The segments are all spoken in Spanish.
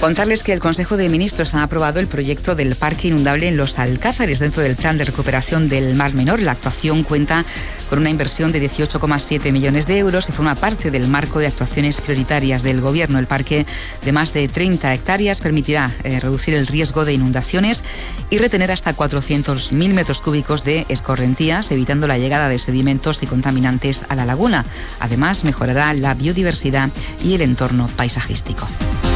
Contarles que el Consejo de Ministros ha aprobado el proyecto del parque inundable en Los Alcázares dentro del plan de recuperación del Mar Menor. La actuación cuenta con una inversión de 18,7 millones de euros y forma parte del marco de actuaciones prioritarias del Gobierno. El parque de más de 30 hectáreas permitirá reducir el riesgo de inundaciones y retener hasta 400.000 metros cúbicos de escorrentías, evitando la llegada de sedimentos y contaminantes a la laguna. Además, mejorará la biodiversidad y el entorno paisajístico.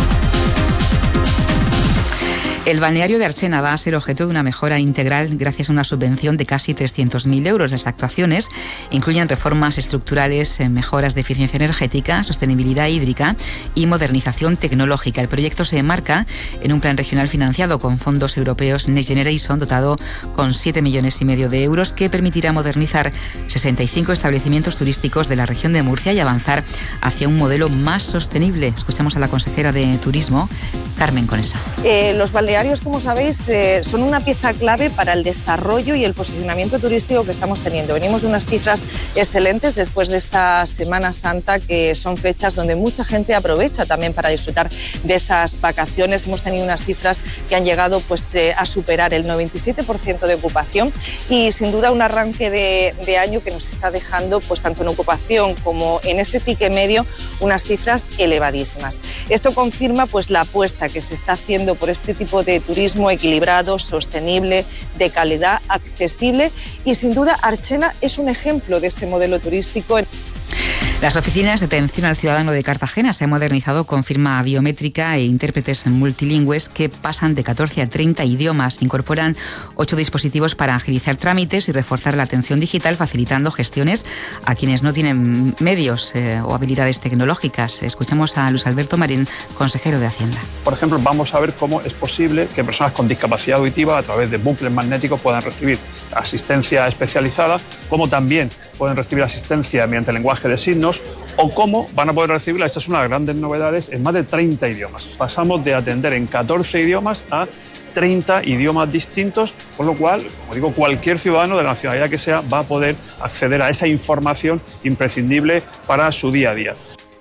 El balneario de Archena va a ser objeto de una mejora integral gracias a una subvención de casi 300.000 euros. Las actuaciones incluyen reformas estructurales, mejoras de eficiencia energética, sostenibilidad hídrica y modernización tecnológica. El proyecto se enmarca en un plan regional financiado con fondos europeos Next Generation, dotado con 7,5 millones de euros, que permitirá modernizar 65 establecimientos turísticos de la región de Murcia y avanzar hacia un modelo más sostenible. Escuchamos a la consejera de Turismo, Carmen Conesa. Los balnearios, como sabéis, son una pieza clave para el desarrollo y el posicionamiento turístico que estamos teniendo. Venimos de unas cifras excelentes después de esta Semana Santa, que son fechas donde mucha gente aprovecha también para disfrutar de esas vacaciones. Hemos tenido unas cifras que han llegado a superar el 97% de ocupación y sin duda un arranque de año que nos está dejando, pues tanto en ocupación como en ese ticket medio, unas cifras elevadísimas. Esto confirma pues la apuesta que se está haciendo por este tipo de turismo equilibrado, sostenible, de calidad, accesible, y sin duda Archena es un ejemplo de ese modelo turístico. Las oficinas de atención al ciudadano de Cartagena se han modernizado con firma biométrica e intérpretes multilingües que pasan de 14 a 30 idiomas. Incorporan 8 dispositivos para agilizar trámites y reforzar la atención digital, facilitando gestiones a quienes no tienen medios o habilidades tecnológicas. Escuchamos a Luis Alberto Marín, consejero de Hacienda. Por ejemplo, vamos a ver cómo es posible que personas con discapacidad auditiva a través de bucles magnéticos puedan recibir asistencia especializada, como también pueden recibir asistencia mediante lenguaje de signos, o cómo van a poder recibirla, esta es una de las grandes novedades, en más de 30 idiomas. Pasamos de atender en 14 idiomas a 30 idiomas distintos, con lo cual, como digo, cualquier ciudadano de la nacionalidad que sea va a poder acceder a esa información imprescindible para su día a día.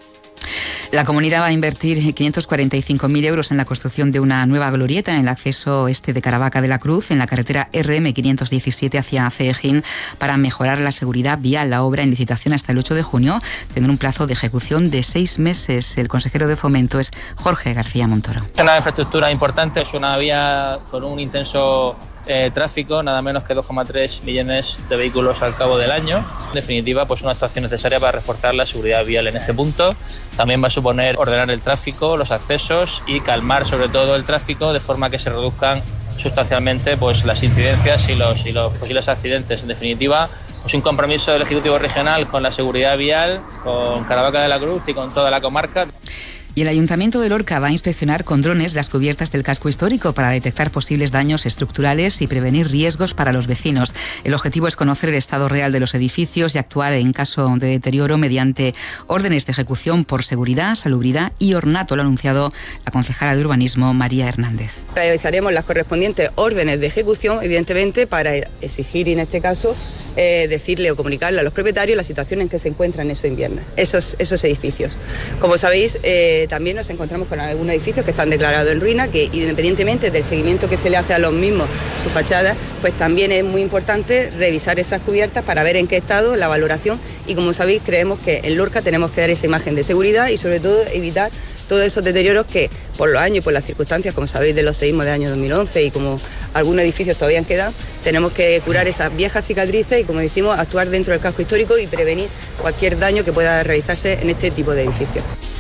La comunidad va a invertir 545.000 euros en la construcción de una nueva glorieta en el acceso este de Caravaca de la Cruz, en la carretera RM517 hacia Cejín, para mejorar la seguridad vial. La obra, en licitación hasta el 8 de junio, tendrá un plazo de ejecución de 6 meses. El consejero de Fomento es Jorge García Montoro. Es una infraestructura importante, es una vía con un intenso tráfico, nada menos que 2,3 millones de vehículos al cabo del año. En definitiva, pues una actuación necesaria para reforzar la seguridad vial en este punto. También va a suponer ordenar el tráfico, los accesos y calmar sobre todo el tráfico, de forma que se reduzcan sustancialmente pues las incidencias y los posibles accidentes. En definitiva, pues un compromiso del Ejecutivo Regional con la seguridad vial, con Caravaca de la Cruz y con toda la comarca. Y el Ayuntamiento de Lorca va a inspeccionar con drones las cubiertas del casco histórico para detectar posibles daños estructurales y prevenir riesgos para los vecinos. El objetivo es conocer el estado real de los edificios y actuar en caso de deterioro mediante órdenes de ejecución por seguridad, salubridad y ornato, lo ha anunciado la concejala de Urbanismo, María Hernández. Realizaremos las correspondientes órdenes de ejecución, evidentemente, para exigir, en este caso, decirle o comunicarle a los propietarios la situación en que se encuentran esos edificios. Como sabéis, también nos encontramos con algunos edificios que están declarados en ruina, que independientemente del seguimiento que se le hace a los mismos, su fachada, pues también es muy importante revisar esas cubiertas para ver en qué estado, la valoración, y como sabéis, creemos que en Lorca tenemos que dar esa imagen de seguridad y sobre todo evitar todos esos deterioros que por los años y por las circunstancias, como sabéis, de los seísmos de año 2011 y como algunos edificios todavía han quedado, tenemos que curar esas viejas cicatrices y, como decimos, actuar dentro del casco histórico y prevenir cualquier daño que pueda realizarse en este tipo de edificios.